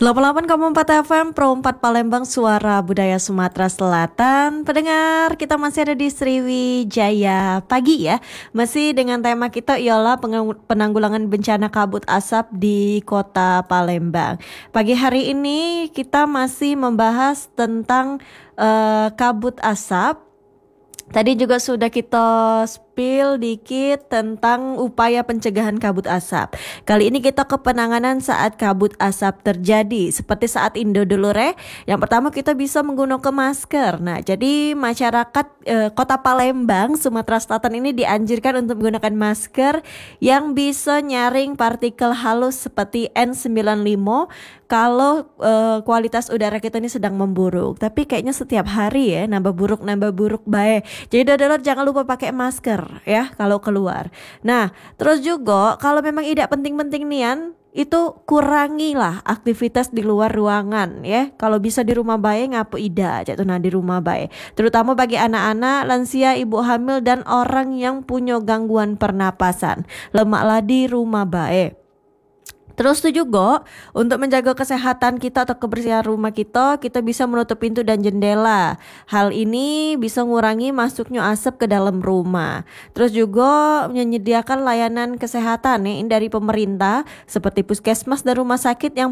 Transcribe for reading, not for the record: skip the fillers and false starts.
88,4 FM Pro 4 Palembang, Suara Budaya Sumatera Selatan. Pendengar, kita masih ada di Sriwijaya pagi ya. Masih dengan tema kita ialah penanggulangan bencana kabut asap di Kota Palembang. Pagi hari ini kita masih membahas tentang kabut asap. Tadi juga sudah kita spill dikit tentang upaya pencegahan kabut asap. Kali ini kita ke penanganan saat kabut asap terjadi. Seperti saat Indo dulu yang pertama kita bisa menggunakan masker. Nah, jadi masyarakat Kota Palembang, Sumatera Selatan ini dianjurkan untuk menggunakan masker yang bisa nyaring partikel halus seperti N95 kalau kualitas udara kita ini sedang memburuk. Tapi kayaknya setiap hari ya nambah buruk baik. Jadi dodolor jangan lupa pakai masker ya kalau keluar. Nah, terus juga kalau memang tidak penting-penting nian, itu kurangilah aktivitas di luar ruangan ya. Kalau bisa di rumah bae ngapu ida jatuh di rumah bae. Terutama bagi anak-anak, lansia, ibu hamil dan orang yang punya gangguan pernapasan. Lemaklah di rumah bae. Terus itu juga untuk menjaga kesehatan kita atau kebersihan rumah kita bisa menutup pintu dan jendela. Hal ini bisa mengurangi masuknya asap ke dalam rumah. Terus juga menyediakan layanan kesehatan dari pemerintah seperti puskesmas dan rumah sakit yang